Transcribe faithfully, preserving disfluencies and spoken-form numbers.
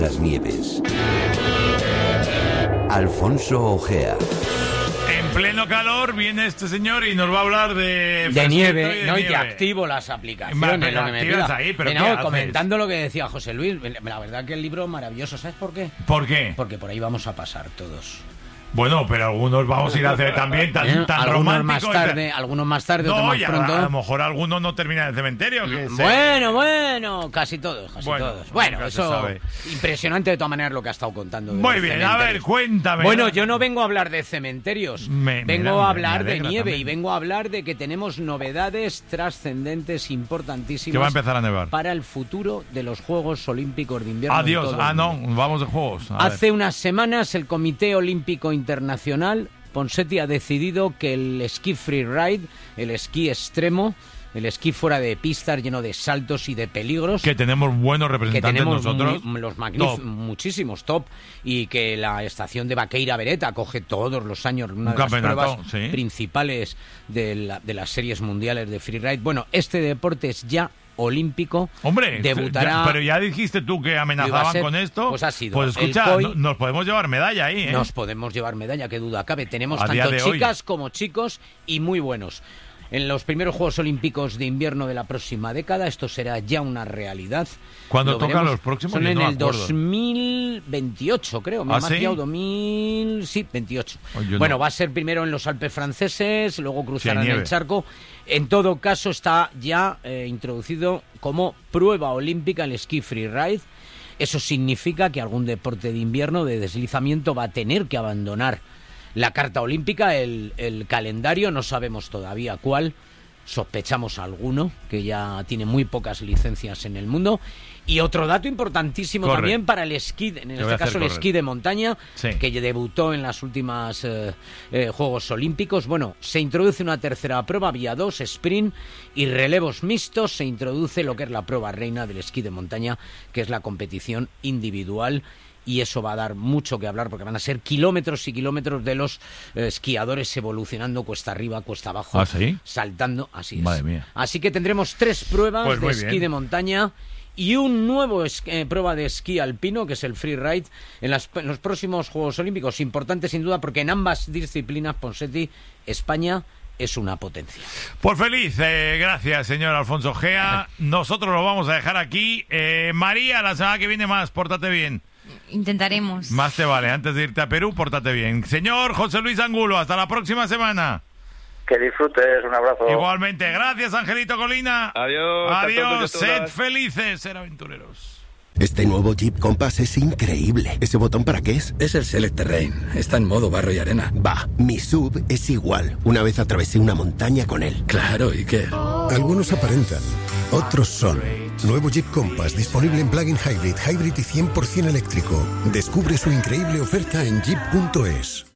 Las nieves. Alfonso Ojea. En pleno calor viene este señor y nos va a hablar de... De nieve, y de ¿no? nieve. Y te activo las aplicaciones, Vale, lo que me activas pidas. ahí, pero De ¿qué no, haces? comentando lo que decía José Luis, la verdad que el libro es maravilloso, ¿sabes por qué? ¿Por qué? Porque por ahí vamos a pasar todos. Bueno, pero algunos vamos a ir a hacer también tan, ¿Eh? tan algunos más romántico. tarde, algunos más tarde, No, otros más y a, pronto. a lo mejor algunos no terminan en el cementerio. Que se- Bueno, bueno, casi todos, casi Bueno, todos. Bueno, nunca se eso sabe. impresionante de todas maneras lo que ha estado contando. de Muy los bien, a cementerios. ver, cuéntame. Bueno, yo no vengo a hablar de cementerios, Me- me vengo da- a hablar me de alegra nieve también. y vengo a hablar de que tenemos novedades trascendentes importantísimas Que va a empezar a nevar. para el futuro de los Juegos Olímpicos de Invierno. en Adiós. todo el Ah, no, mundo. vamos de juegos. A Hace ver. unas semanas el Comité Olímpico Internacional, Ponseti, ha decidido que el esquí freeride, el esquí extremo, el esquí fuera de pistas lleno de saltos y de peligros, Que tenemos buenos que representantes tenemos nosotros. muy- los magníficos, Top. muchísimos top, y que la estación de Baqueira Beretta coge todos los años una Un de las campeonato, pruebas sí. principales de, la- de las series mundiales de freeride. Bueno, este deporte es ya olímpico. Hombre, debutará. ya- pero ya dijiste tú que Iba a amenazaban ser- con esto. pues ha sido. Pues El escucha, C O I no- nos podemos llevar medalla ahí, ¿eh? Nos podemos llevar medalla, qué duda cabe. Tenemos A día tanto de hoy. chicas como chicos y muy buenos. En los primeros Juegos Olímpicos de Invierno de la próxima década, esto será ya una realidad. ¿Cuándo Lo tocan veremos. los próximos? Son Yo en no me el acuerdo. dos mil veintiocho, creo. Me ¿Ah, ha sí? pillado dos mil... Sí, veintiocho. Oh, yo bueno, no. va a ser primero en los Alpes franceses, luego cruzarán nieve. el charco. En todo caso, está ya eh, introducido como prueba olímpica el esquí freeride. Eso significa que algún deporte de invierno, de deslizamiento, va a tener que abandonar la carta olímpica, el, el calendario, no sabemos todavía cuál, sospechamos alguno, que ya tiene muy pocas licencias en el mundo. Y otro dato importantísimo Corre. también para el esquí, en voy a este hacer caso el correr. esquí de montaña, Sí. que debutó en las últimas eh, eh, Juegos Olímpicos. Bueno, se introduce una tercera prueba, vía dos, sprint y relevos mixtos. Se introduce lo que es la prueba reina del esquí de montaña, que es la competición individual. Y eso va a dar mucho que hablar porque van a ser kilómetros y kilómetros de los eh, esquiadores evolucionando cuesta arriba, cuesta abajo, ¿Ah, sí? saltando, así es. Madre mía. Así que tendremos tres pruebas Pues de muy esquí bien. de montaña y un nuevo es- eh, prueba de esquí alpino, que es el freeride, en, las- en los próximos Juegos Olímpicos. Importante sin duda porque en ambas disciplinas, Ponseti, España es una potencia. Pues feliz, eh, gracias, señor Alfonso Gea. Nosotros lo vamos a dejar aquí. Eh, María, la semana que viene más, pórtate bien. Intentaremos. Más te vale, antes de irte a Perú, pórtate bien. Señor José Luis Angulo, hasta la próxima semana. Que disfrutes, un abrazo. Igualmente, gracias, Angelito Colina. Adiós. Adiós, tanto tuyo, sed todas. felices, ser aventureros. Este nuevo Jeep Compass es increíble. ¿Ese botón para qué es? Es el Select Terrain. Está en modo barro y arena. Va, mi sub es igual. Una vez atravesé una montaña con él. Claro, ¿y qué? Algunos aparentan, otros son. Nuevo Jeep Compass disponible en plug-in hybrid, hybrid y cien por ciento eléctrico. Descubre su increíble oferta en jeep punto es.